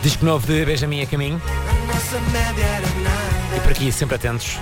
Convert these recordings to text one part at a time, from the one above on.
Disco novo de Benjamin a caminho. E por aqui, sempre atentos.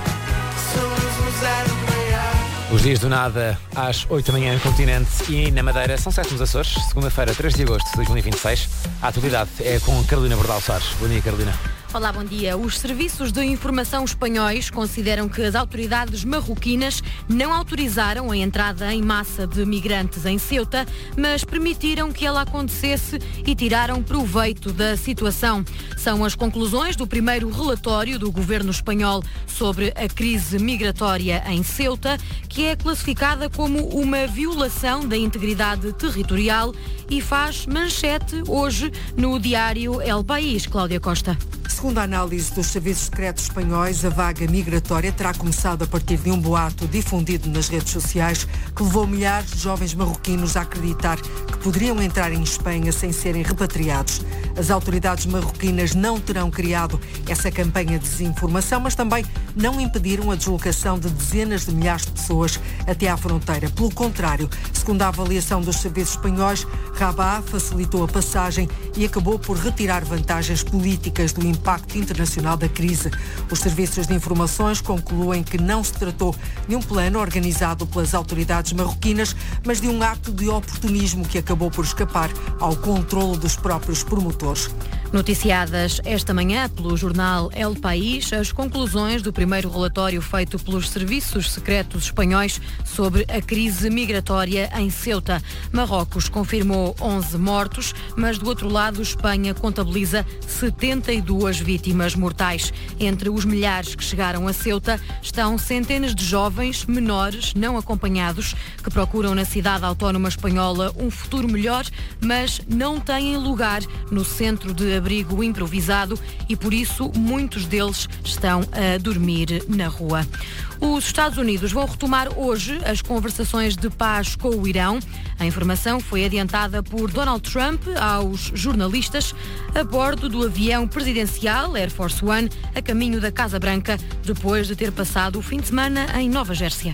Os dias do nada às 8 da manhã no continente e na Madeira são 7 nos Açores, segunda-feira, 3 de agosto de 2026. A atualidade é com Carolina Bordal Soares. Bom dia, Carolina. Olá, bom dia. Os serviços de informação espanhóis consideram que as autoridades marroquinas não autorizaram a entrada em massa de migrantes em Ceuta, mas permitiram que ela acontecesse e tiraram proveito da situação. São as conclusões do primeiro relatório do governo espanhol sobre a crise migratória em Ceuta, que é classificada como uma violação da integridade territorial e faz manchete hoje no diário El País. Cláudia Costa. Segundo a análise dos serviços secretos espanhóis, a vaga migratória terá começado a partir de um boato difundido nas redes sociais que levou milhares de jovens marroquinos a acreditar que poderiam entrar em Espanha sem serem repatriados. As autoridades marroquinas não terão criado essa campanha de desinformação, mas também não impediram a deslocação de dezenas de milhares de pessoas até à fronteira. Pelo contrário, segundo a avaliação dos serviços espanhóis, Rabat facilitou a passagem e acabou por retirar vantagens políticas do impacto internacional da crise. Os serviços de informações concluem que não se tratou de um plano organizado pelas autoridades marroquinas, mas de um ato de oportunismo que acabou por escapar ao controlo dos próprios promotores. Noticiadas esta manhã pelo jornal El País, as conclusões do primeiro relatório feito pelos serviços secretos espanhóis sobre a crise migratória em Ceuta. Marrocos confirmou 11 mortos, mas do outro lado Espanha contabiliza 72 vítimas mortais. Entre os milhares que chegaram a Ceuta estão centenas de jovens menores não acompanhados que procuram na cidade autónoma espanhola um futuro melhor, mas não têm lugar no centro de abrigo improvisado e por isso muitos deles estão a dormir na rua. Os Estados Unidos vão retomar hoje as conversações de paz com o Irão. A informação foi adiantada por Donald Trump aos jornalistas a bordo do avião presidencial Air Force One a caminho da Casa Branca, depois de ter passado o fim de semana em Nova Jersey.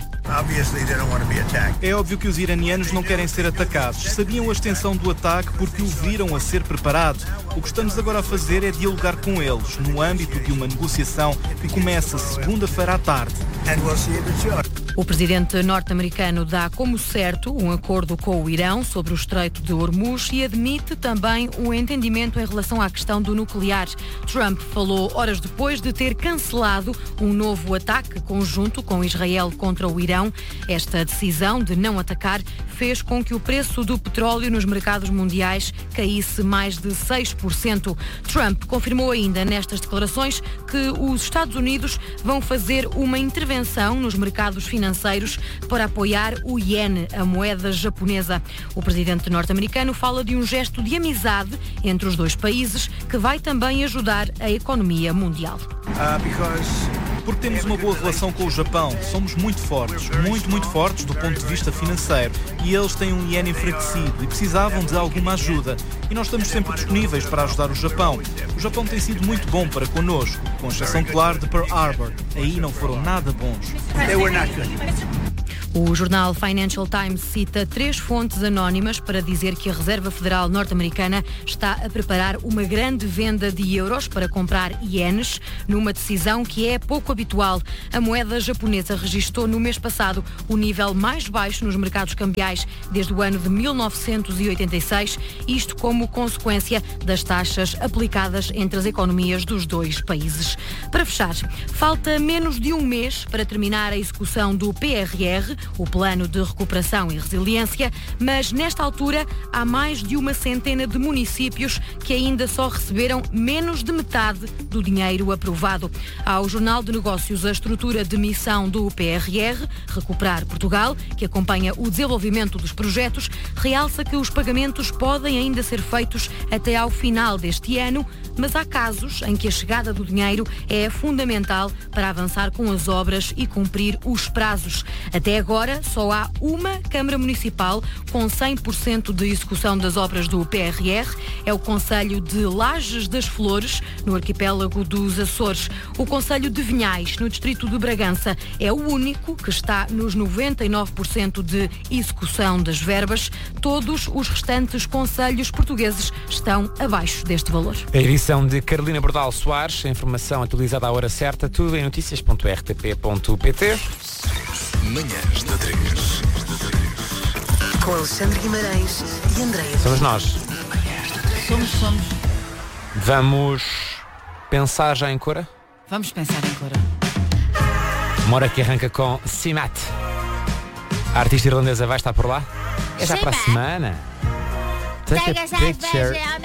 É óbvio que os iranianos não querem ser atacados. Sabiam a extensão do ataque porque o viram a ser preparado. O que estamos agora a fazer é dialogar com eles, no âmbito de uma negociação que começa segunda-feira à tarde. O presidente norte-americano dá como certo um acordo com o Irão sobre o Estreito de Hormuz e admite também um entendimento em relação à questão do nuclear. Trump falou horas depois de ter cancelado um novo ataque conjunto com Israel contra o Irão. Esta decisão de não atacar fez com que o preço do petróleo nos mercados mundiais caísse mais de 6%. Trump confirmou ainda nestas declarações que os Estados Unidos vão fazer uma intervenção nos mercados financeiros para apoiar o iene, a moeda japonesa. O presidente norte-americano fala de um gesto de amizade entre os dois países que vai também ajudar a economia mundial. Porque temos uma boa relação com o Japão. Somos muito fortes do ponto de vista financeiro. E eles têm um iene enfraquecido e precisavam de alguma ajuda. E nós estamos sempre disponíveis para ajudar o Japão. O Japão tem sido muito bom para connosco, com exceção, claro, de Pearl Harbor. Aí não foram nada bons. O jornal Financial Times cita 3 fontes anónimas para dizer que a Reserva Federal norte-americana está a preparar uma grande venda de euros para comprar ienes, numa decisão que é pouco habitual. A moeda japonesa registrou no mês passado o nível mais baixo nos mercados cambiais desde o ano de 1986, isto como consequência das taxas aplicadas entre as economias dos dois países. Para fechar, falta menos de um mês para terminar a execução do PRR, o Plano de Recuperação e Resiliência, mas nesta altura há mais de uma centena de municípios que ainda só receberam menos de metade do dinheiro aprovado. Ao Jornal de Negócios, a estrutura de missão do PRR, Recuperar Portugal, que acompanha o desenvolvimento dos projetos, realça que os pagamentos podem ainda ser feitos até ao final deste ano, mas há casos em que a chegada do dinheiro é fundamental para avançar com as obras e cumprir os prazos. Até agora, agora só há uma Câmara Municipal com 100% de execução das obras do PRR. É o concelho de Lajes das Flores, no arquipélago dos Açores. O concelho de Vinhais, no distrito de Bragança, é o único que está nos 99% de execução das verbas. Todos os restantes concelhos portugueses estão abaixo deste valor. A edição de Carolina Bordal Soares, a informação atualizada à hora certa, tudo em notícias.rtp.pt. Manhãs da 3. Com Alexandre Guimarães e Andreia. Somos nós. Somos. Vamos pensar já em Cora? Vamos pensar em Cora. Uma hora que arranca com Simat. A artista irlandesa vai estar por lá? É já para a semana. Take a picture